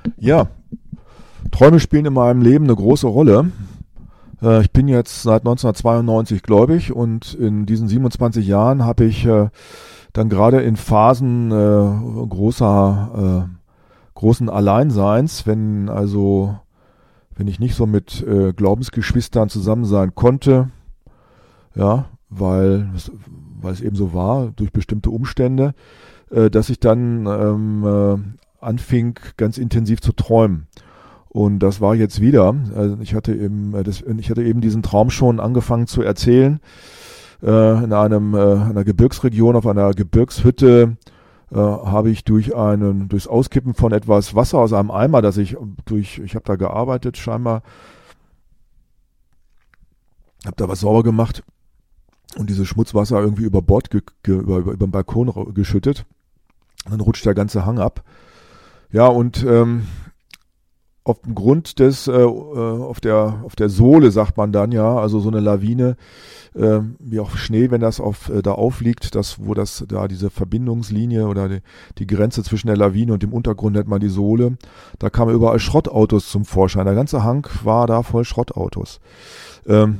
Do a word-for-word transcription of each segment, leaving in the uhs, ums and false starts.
Ja, Träume spielen in meinem Leben eine große Rolle. Äh, ich bin jetzt seit neunzehnhundertzweiundneunzig gläubig und in diesen siebenundzwanzig Jahren habe ich äh, dann gerade in Phasen äh, großer, äh, großen Alleinseins, wenn also, wenn ich nicht so mit äh, Glaubensgeschwistern zusammen sein konnte, ja, weil, weil es eben so war, durch bestimmte Umstände, äh, dass ich dann ähm, äh, anfing, ganz intensiv zu träumen. Und das war jetzt wieder. Also ich hatte eben, das, ich hatte eben diesen Traum schon angefangen zu erzählen. Äh, in einem, äh, einer Gebirgsregion, auf einer Gebirgshütte, äh, habe ich durch einen, durchs Auskippen von etwas Wasser aus einem Eimer, das ich durch, ich habe da gearbeitet scheinbar, habe da was sauber gemacht und dieses Schmutzwasser irgendwie über Bord, ge, ge, über, über den Balkon geschüttet. Und dann rutscht der ganze Hang ab. Ja, und ähm, auf dem Grund des, äh, auf der auf der Sohle sagt man dann ja, also so eine Lawine, äh, wie auch Schnee, wenn das auf äh, da aufliegt, das wo das da diese Verbindungslinie oder die, die Grenze zwischen der Lawine und dem Untergrund nennt man die Sohle, da kamen überall Schrottautos zum Vorschein. Der ganze Hang war da voll Schrottautos. Ähm,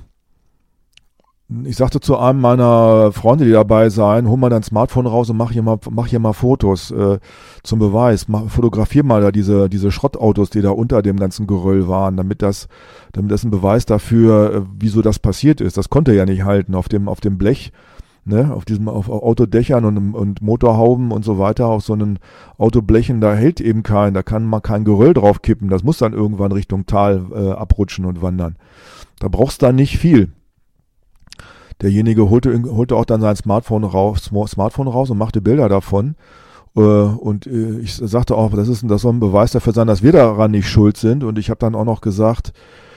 Ich sagte zu einem meiner Freunde, die dabei seien, hol mal dein Smartphone raus und mach hier mal, mach hier mal Fotos äh, zum Beweis. Mach, fotografier mal da diese, diese Schrottautos, die da unter dem ganzen Geröll waren, damit das, damit das ein Beweis dafür, äh, wieso das passiert ist. Das konnte er ja nicht halten auf dem, auf dem Blech, ne, auf diesem, auf Autodächern und, und Motorhauben und so weiter, auf so einen Autoblechen, da hält eben kein, da kann man kein Geröll drauf kippen. Das muss dann irgendwann Richtung Tal äh, abrutschen und wandern. Da brauchst du dann nicht viel. Derjenige holte, holte auch dann sein Smartphone raus, Smartphone raus und machte Bilder davon. Und ich sagte auch, das ist das soll ein Beweis dafür sein, dass wir daran nicht schuld sind. Und ich habe dann auch noch gesagt,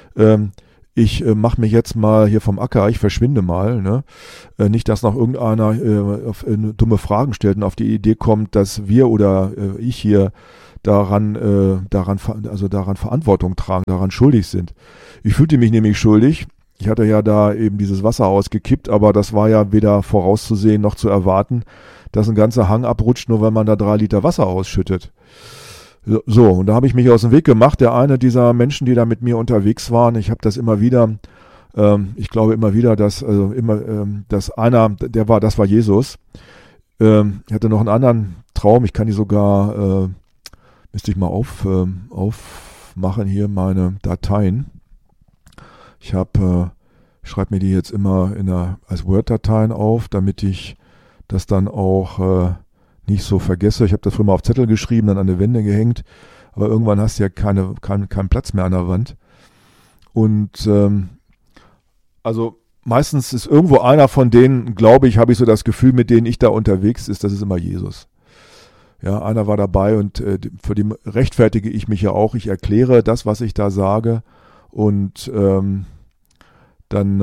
ich mache mich jetzt mal hier vom Acker, ich verschwinde mal. Ne? Nicht, dass noch irgendeiner auf, dumme Fragen stellt und auf die Idee kommt, dass wir oder ich hier daran, daran, also daran Verantwortung tragen, daran schuldig sind. Ich fühlte mich nämlich schuldig. Ich hatte ja da eben dieses Wasser ausgekippt, aber das war ja weder vorauszusehen noch zu erwarten, dass ein ganzer Hang abrutscht, nur weil man da drei Liter Wasser ausschüttet. So, und da habe ich mich aus dem Weg gemacht. Der eine dieser Menschen, die da mit mir unterwegs waren, ich habe das immer wieder, ähm, ich glaube immer wieder, dass also immer, ähm, dass einer, der war, das war Jesus. Ähm, ich hatte noch einen anderen Traum. Ich kann die sogar, äh, müsste ich mal auf, äh, aufmachen hier meine Dateien. Ich habe, äh, schreibe mir die jetzt immer in einer, als Word-Dateien auf, damit ich das dann auch äh, nicht so vergesse. Ich habe das früher mal auf Zettel geschrieben, dann an die Wände gehängt, aber irgendwann hast du ja keine, kein, keinen Platz mehr an der Wand. Und ähm, also meistens ist irgendwo einer von denen, glaube ich, habe ich so das Gefühl, mit denen ich da unterwegs ist, das ist immer Jesus. Ja, einer war dabei und äh, für den rechtfertige ich mich ja auch. Ich erkläre das, was ich da sage. Und ähm, dann,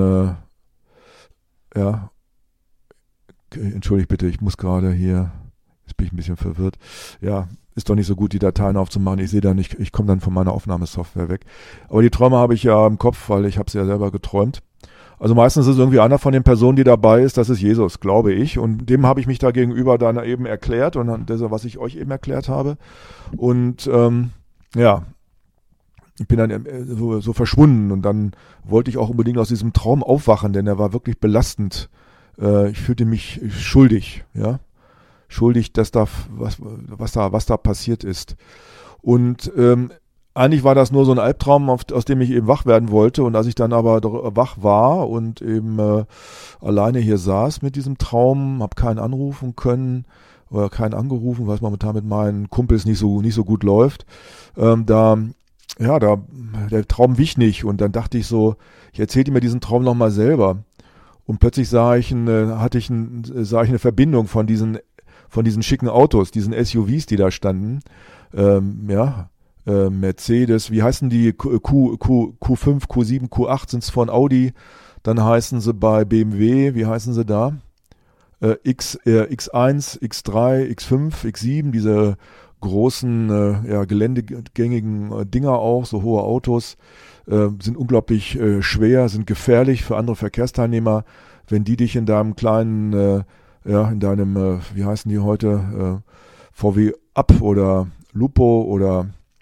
äh, ja, entschuldigt bitte, ich muss gerade hier, jetzt bin ich ein bisschen verwirrt. Ja, ist doch nicht so gut, die Dateien aufzumachen. Ich sehe da nicht, ich komme dann von meiner Aufnahmesoftware weg. Aber die Träume habe ich ja im Kopf, weil ich habe sie ja selber geträumt. Also meistens ist irgendwie einer von den Personen, die dabei ist, das ist Jesus, glaube ich. Und dem habe ich mich da gegenüber dann eben erklärt und das, was ich euch eben erklärt habe. Und ähm, ja, ich bin dann so, so verschwunden und dann wollte ich auch unbedingt aus diesem Traum aufwachen, denn er war wirklich belastend. Äh, ich fühlte mich schuldig, ja, schuldig, dass da was, was da, was da passiert ist. Und ähm, eigentlich war das nur so ein Albtraum, auf, aus dem ich eben wach werden wollte. Und als ich dann aber wach war und eben äh, alleine hier saß mit diesem Traum, habe keinen anrufen können oder keinen angerufen, weil es momentan mit meinen Kumpels nicht so nicht so gut läuft. Ähm, da Ja, da, der Traum wich nicht und dann dachte ich so, ich erzählte mir diesen Traum nochmal selber und plötzlich sah ich eine, hatte ich ein, sah ich eine Verbindung von diesen, von diesen schicken Autos, diesen S U Vs, die da standen, ähm, ja, äh, Mercedes, wie heißen die, Q, Q, Q fünf, Q sieben, Q acht sind's von Audi, dann heißen sie bei B M W, wie heißen sie da, äh, X, äh, X eins, X drei, X fünf, X sieben, diese großen, äh, ja, geländegängigen äh, Dinger auch, so hohe Autos, äh, sind unglaublich äh, schwer, sind gefährlich für andere Verkehrsteilnehmer, wenn die dich in deinem kleinen, äh, ja, in deinem, äh, wie heißen die heute, äh, V W Up oder Lupo oder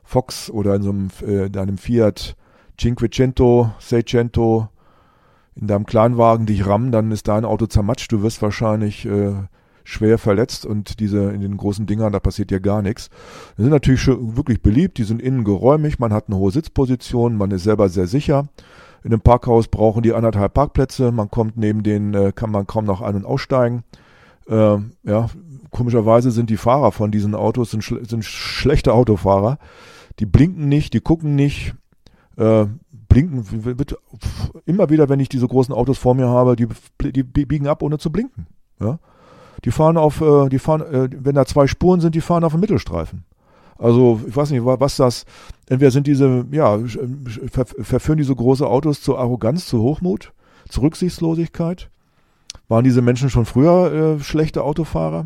Fox oder in so einem, äh, in einem Fiat Cinquecento, Seicento, in deinem Kleinwagen dich rammen, dann ist dein Auto zermatscht, du wirst wahrscheinlich äh, schwer verletzt und diese in den großen Dingern, da passiert ja gar nichts. Die sind natürlich schon wirklich beliebt, die sind innen geräumig, man hat eine hohe Sitzposition, man ist selber sehr sicher. In einem Parkhaus brauchen die anderthalb Parkplätze, man kommt neben denen, äh, kann man kaum noch ein- und aussteigen. Äh, ja, komischerweise sind die Fahrer von diesen Autos sind, schl- sind schlechte Autofahrer. Die blinken nicht, die gucken nicht, äh, blinken, wird, immer wieder, wenn ich diese großen Autos vor mir habe, die, die biegen ab, ohne zu blinken. Ja? Die fahren auf, äh, die fahren, äh, wenn da zwei Spuren sind, die fahren auf dem Mittelstreifen. Also ich weiß nicht, was das, entweder sind diese, ja, ver, verführen diese große Autos zu Arroganz, zu Hochmut, zu Rücksichtslosigkeit. Waren diese Menschen schon früher äh, schlechte Autofahrer?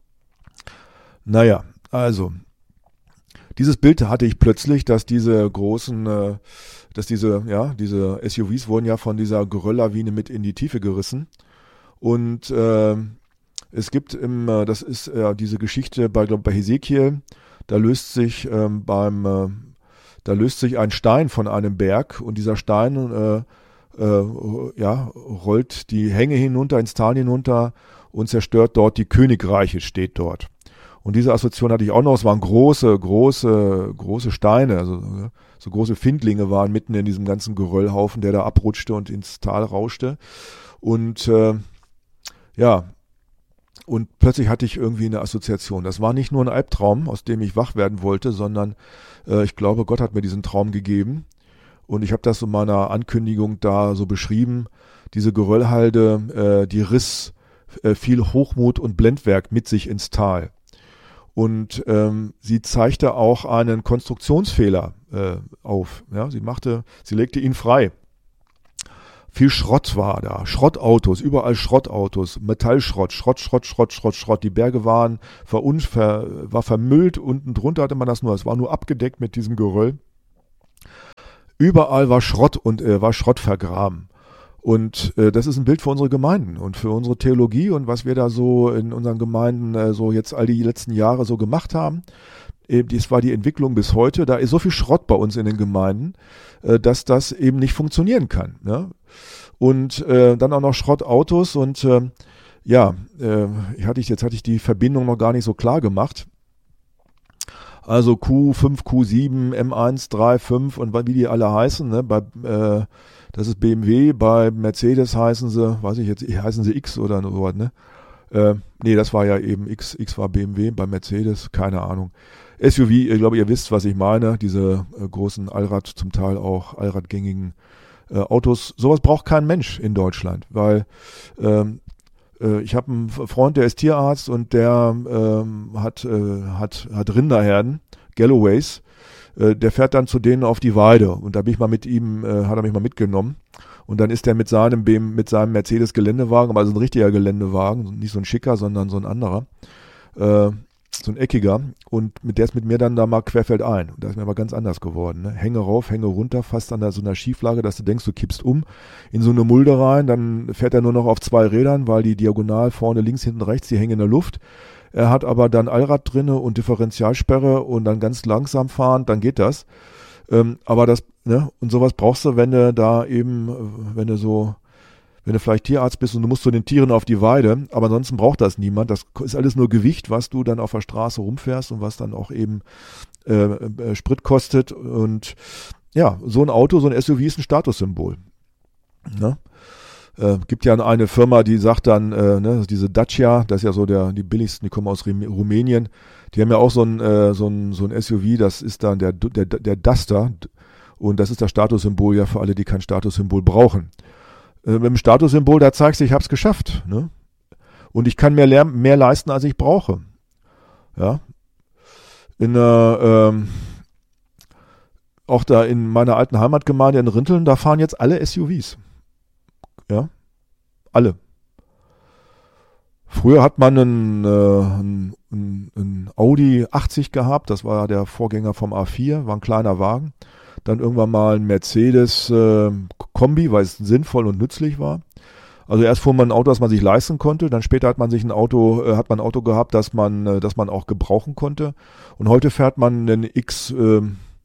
Naja, also dieses Bild hatte ich plötzlich, dass diese großen, äh, dass diese, ja, diese S U Vs wurden ja von dieser Gerölllawine mit in die Tiefe gerissen. Und äh, es gibt im, äh, das ist äh, diese Geschichte bei, glaube bei Hesekiel, da löst sich ähm, beim, äh, da löst sich ein Stein von einem Berg und dieser Stein äh, äh, ja, rollt die Hänge hinunter, ins Tal hinunter und zerstört dort die Königreiche, steht dort. Und diese Assoziation hatte ich auch noch, es waren große, große, große Steine, also so große Findlinge waren mitten in diesem ganzen Geröllhaufen, der da abrutschte und ins Tal rauschte. Und äh, ja, und plötzlich hatte ich irgendwie eine Assoziation. Das war nicht nur ein Albtraum, aus dem ich wach werden wollte, sondern äh, ich glaube, Gott hat mir diesen Traum gegeben. Und ich habe das in meiner Ankündigung da so beschrieben. Diese Geröllhalde, äh, die riss äh, viel Hochmut und Blendwerk mit sich ins Tal. Und ähm, sie zeigte auch einen Konstruktionsfehler äh, auf. Ja, sie machte, sie legte ihn frei. Viel Schrott war da, Schrottautos, überall Schrottautos, Metallschrott, Schrott, Schrott, Schrott, Schrott, Schrott. Die Berge waren verun, ver, war vermüllt, unten drunter hatte man das nur, es war nur abgedeckt mit diesem Geröll. Überall war Schrott und äh, war Schrott vergraben. Und äh, das ist ein Bild für unsere Gemeinden und für unsere Theologie und was wir da so in unseren Gemeinden äh, so jetzt all die letzten Jahre so gemacht haben. Äh, das war die Entwicklung bis heute. Da ist so viel Schrott bei uns in den Gemeinden, äh, dass das eben nicht funktionieren kann. Ne? Und äh, dann auch noch Schrottautos und äh, ja, äh, hatte ich, jetzt hatte ich die Verbindung noch gar nicht so klar gemacht. Also Q fünf, Q sieben, M eins, drei, fünf und wie die alle heißen, ne? Bei äh, das ist B M W, bei Mercedes heißen sie, weiß ich jetzt, heißen sie X oder so was, ne? Äh, nee, das war ja eben X, X war B M W, bei Mercedes, keine Ahnung. S U V, ich glaube, ihr wisst, was ich meine, diese äh, großen Allrad, zum Teil auch allradgängigen äh, Autos. Sowas braucht kein Mensch in Deutschland, weil ähm, äh, ich habe einen Freund, der ist Tierarzt und der ähm, hat, äh, hat, hat Rinderherden, Galloways. Der fährt dann zu denen auf die Weide und da bin ich mal mit ihm, äh, hat er mich mal mitgenommen und dann ist er mit seinem B M, mit seinem Mercedes Geländewagen, aber also ein richtiger Geländewagen, nicht so ein schicker, sondern so ein anderer, äh, so ein eckiger und mit der ist mit mir dann da mal querfeldein und da ist mir aber ganz anders geworden, ne? Hänge rauf, Hänge runter, fast an der, so einer Schieflage, dass du denkst, du kippst um in so eine Mulde rein, dann fährt er nur noch auf zwei Rädern, weil die diagonal vorne links, hinten rechts, die hängen in der Luft. Er hat aber dann Allrad drinne und Differentialsperre und dann ganz langsam fahren, dann geht das. Ähm, aber das, ne, und sowas brauchst du, wenn du da eben, wenn du so, wenn du vielleicht Tierarzt bist und du musst zu den Tieren auf die Weide, aber ansonsten braucht das niemand. Das ist alles nur Gewicht, was du dann auf der Straße rumfährst und was dann auch eben äh, äh, Sprit kostet. Und ja, so ein Auto, so ein S U V ist ein Statussymbol. Ne? Äh, gibt ja eine Firma, die sagt dann, äh, ne, diese Dacia, das ist ja so der, die billigsten, die kommen aus Rumänien, die haben ja auch so ein, äh, so ein, so ein S U V, das ist dann der, der, der Duster und das ist das Statussymbol ja für alle, die kein Statussymbol brauchen. Äh, mit dem Statussymbol, da zeigst du, ich hab's geschafft, ne? Und ich kann mehr, mehr leisten, als ich brauche. Ja. In der, ähm, auch da in meiner alten Heimatgemeinde in Rinteln, da fahren jetzt alle S U Vs. Ja, alle. Früher hat man einen, äh, einen, einen Audi achtzig gehabt, das war der Vorgänger vom A vier, war ein kleiner Wagen. Dann irgendwann mal ein Mercedes äh, Kombi, weil es sinnvoll und nützlich war. Also erst fuhr man ein Auto, das man sich leisten konnte, dann später hat man sich ein Auto, äh, hat man ein Auto gehabt, das man, äh, das man auch gebrauchen konnte. Und heute fährt man einen X, äh,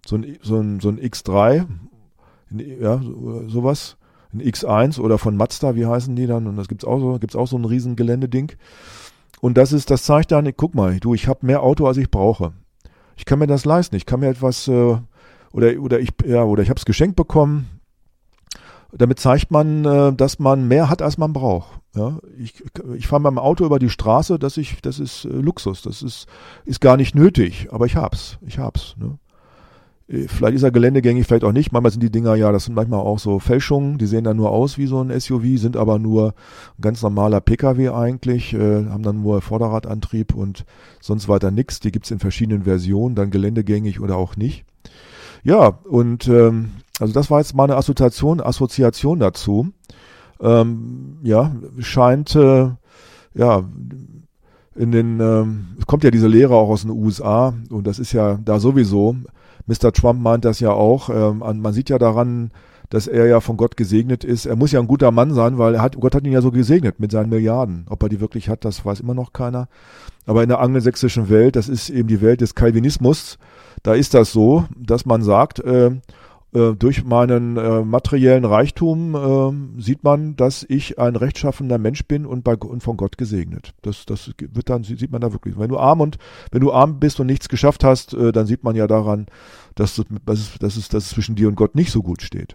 so ein, so ein, so ein X drei, ja, sowas, ein X eins oder von Mazda, wie heißen die dann? Und das gibt's auch so, gibt's auch so ein riesen Geländeding. Und das ist, das zeigt dann, guck mal, du, ich habe mehr Auto, als ich brauche. Ich kann mir das leisten. Ich kann mir etwas, äh, oder, oder ich, ja, oder ich habe es geschenkt bekommen. Damit zeigt man, äh, dass man mehr hat, als man braucht. Ja, ich, ich fahre mit dem Auto über die Straße, das, ich, das ist äh, Luxus. Das ist, ist gar nicht nötig, aber ich hab's. Ich hab's. Ne? Vielleicht ist er geländegängig, vielleicht auch nicht. Manchmal sind die Dinger ja, das sind manchmal auch so Fälschungen, die sehen dann nur aus wie so ein S U V, sind aber nur ein ganz normaler P K W eigentlich, äh, haben dann nur Vorderradantrieb und sonst weiter nichts. Die gibt's in verschiedenen Versionen, dann geländegängig oder auch nicht. Ja, und ähm, also das war jetzt mal eine Assoziation, Assoziation dazu. Ähm, ja, scheint, äh, ja, in den, ähm, es kommt ja diese Lehre auch aus den U S A und das ist ja da sowieso. Mister Trump meint das ja auch. Ähm, man sieht ja daran, dass er ja von Gott gesegnet ist. Er muss ja ein guter Mann sein, weil er hat, Gott hat ihn ja so gesegnet mit seinen Milliarden. Ob er die wirklich hat, das weiß immer noch keiner. Aber in der angelsächsischen Welt, das ist eben die Welt des Calvinismus, da ist das so, dass man sagt, äh, äh, durch meinen äh, materiellen Reichtum äh, sieht man, dass ich ein rechtschaffender Mensch bin und, bei, und von Gott gesegnet. Das, das wird dann, sieht man da wirklich. Wenn du arm und wenn du arm bist und nichts geschafft hast, äh, dann sieht man ja daran, dass, dass, es, dass, es, dass es zwischen dir und Gott nicht so gut steht.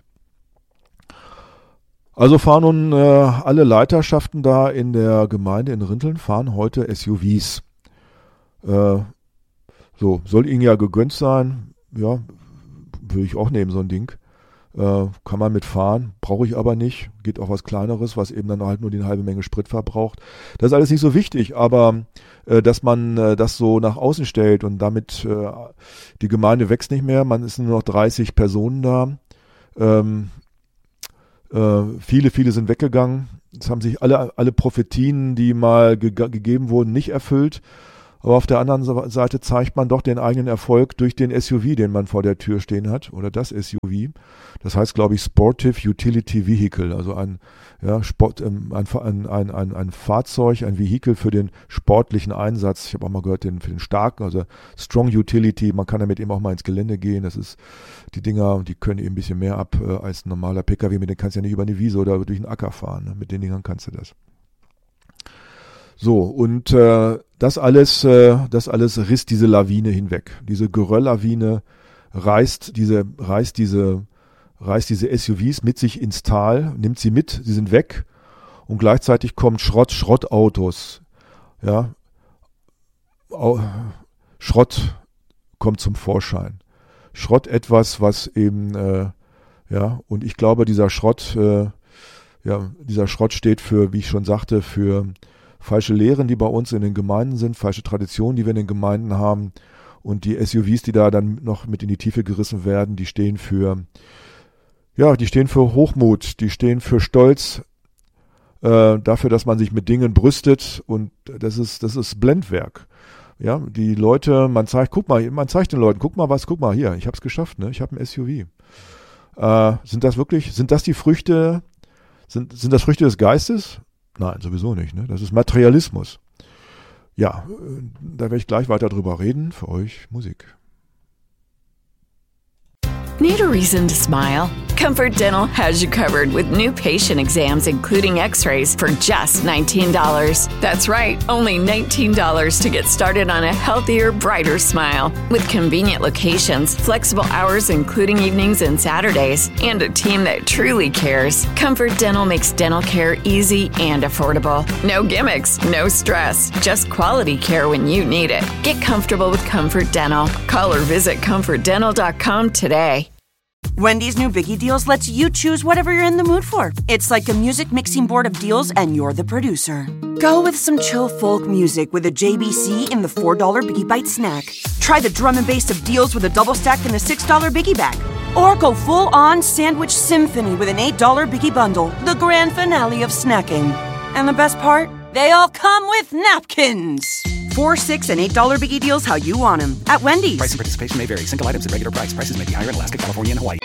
Also fahren nun äh, alle Leiterschaften da in der Gemeinde in Rinteln, fahren heute S U Vs. Äh, so, soll ihnen ja gegönnt sein. Ja, würde ich auch nehmen, so ein Ding. Äh, kann man mitfahren, brauche ich aber nicht. Geht auch was Kleineres, was eben dann halt nur die halbe Menge Sprit verbraucht. Das ist alles nicht so wichtig, aber äh, dass man äh, das so nach außen stellt und damit äh, die Gemeinde wächst nicht mehr, man ist nur noch dreißig Personen da. Ähm, äh, viele, viele sind weggegangen. Es haben sich alle, alle Prophetien, die mal ge- gegeben wurden, nicht erfüllt. Aber auf der anderen Seite zeigt man doch den eigenen Erfolg durch den S U V, den man vor der Tür stehen hat, oder das S U V. Das heißt, glaube ich, Sportive Utility Vehicle, also ein, ja, Sport, ähm, ein, ein, ein, ein Fahrzeug, ein Vehikel für den sportlichen Einsatz. Ich habe auch mal gehört, den, für den starken, also Strong Utility. Man kann damit eben auch mal ins Gelände gehen. Das ist, die Dinger, die können eben ein bisschen mehr ab äh, als ein normaler P K W. Mit denen kannst du ja nicht über eine Wiese oder durch einen Acker fahren. Ne? Mit den Dingern kannst du das. So, und äh, das alles, äh, das alles riss diese Lawine hinweg. Diese Gerölllawine reißt diese, reißt diese, reißt diese S U Vs mit sich ins Tal, nimmt sie mit, sie sind weg und gleichzeitig kommt Schrott, Schrottautos, ja, Au, Schrott kommt zum Vorschein. Schrott etwas, was eben, äh, ja, und ich glaube, dieser Schrott, äh, ja, dieser Schrott steht für, wie ich schon sagte, für falsche Lehren, die bei uns in den Gemeinden sind, falsche Traditionen, die wir in den Gemeinden haben. Und die S U Vs, die da dann noch mit in die Tiefe gerissen werden, die stehen für, ja, die stehen für Hochmut, die stehen für Stolz, äh, dafür, dass man sich mit Dingen brüstet. Und das ist, das ist Blendwerk. Ja, die Leute, man zeigt, guck mal, man zeigt den Leuten, guck mal was, guck mal hier, ich habe es geschafft, ne? Ich habe ein S U V. Äh, sind das wirklich, sind das die Früchte, sind, sind das Früchte des Geistes? Nein, sowieso nicht. Ne? Das ist Materialismus. Ja, da werde ich gleich weiter drüber reden. Für euch Musik. Need a reason to smile? Comfort Dental has you covered with new patient exams, including x-rays, for just nineteen dollars. That's right, only nineteen dollars to get started on a healthier, brighter smile. With convenient locations, flexible hours including evenings and Saturdays, and a team that truly cares, Comfort Dental makes dental care easy and affordable. No gimmicks, no stress, just quality care when you need it. Get comfortable with Comfort Dental. Call or visit comfort dental dot com today. Wendy's new Biggie Deals lets you choose whatever you're in the mood for. It's like a music mixing board of deals, and you're the producer. Go with some chill folk music with a J B C in the four dollar Biggie Bite snack. Try the drum and bass of deals with a double stack in the six dollar Biggie Bag. Or go full-on sandwich symphony with an eight dollar Biggie Bundle, the grand finale of snacking. And the best part? They all come with napkins. Four, six, and eight dollar Biggie Deals how you want them at Wendy's. Price and participation may vary. Single items at regular price. Prices may be higher in Alaska, California, and Hawaii.